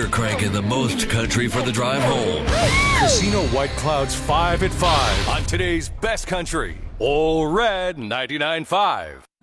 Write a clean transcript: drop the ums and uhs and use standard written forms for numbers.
We're cranking the most country for the drive home. Casino White Clouds 5 at 5 on today's best country. All Red 99.5.